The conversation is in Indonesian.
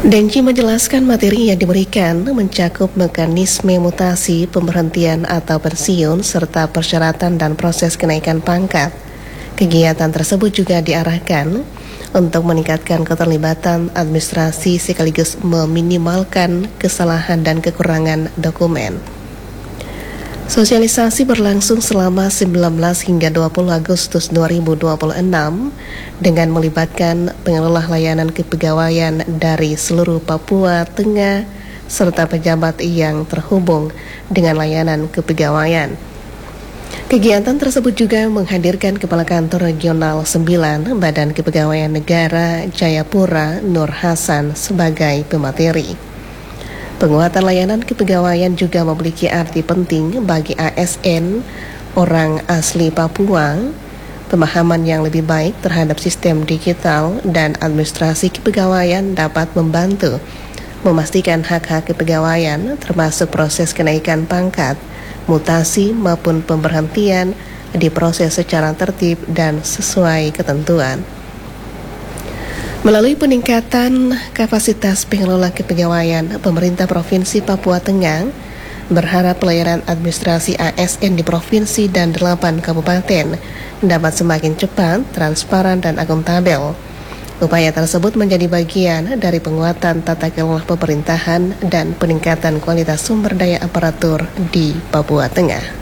Denji menjelaskan materi yang diberikan mencakup mekanisme mutasi, pemberhentian atau pensiun, serta persyaratan dan proses kenaikan pangkat. Kegiatan tersebut juga diarahkan untuk meningkatkan keterlibatan administrasi sekaligus meminimalkan kesalahan dan kekurangan dokumen. Sosialisasi berlangsung selama 19 hingga 20 Agustus 2026 dengan melibatkan pengelola layanan kepegawaian dari seluruh Papua Tengah serta pejabat yang terhubung dengan layanan kepegawaian. Kegiatan tersebut juga menghadirkan Kepala Kantor Regional 9 Badan Kepegawaian Negara Jayapura Nur Hasan sebagai pemateri. Penguatan layanan kepegawaian juga memiliki arti penting bagi ASN, orang asli Papua. Pemahaman yang lebih baik terhadap sistem digital dan administrasi kepegawaian dapat membantu memastikan hak-hak kepegawaian termasuk proses kenaikan pangkat, mutasi maupun pemberhentian diproses secara tertib dan sesuai ketentuan. Melalui peningkatan kapasitas pengelola kepegawaian, pemerintah Provinsi Papua Tengah berharap pelayanan administrasi ASN di provinsi dan 8 kabupaten dapat semakin cepat, transparan, dan akuntabel. Upaya tersebut menjadi bagian dari penguatan tata kelola pemerintahan dan peningkatan kualitas sumber daya aparatur di Papua Tengah.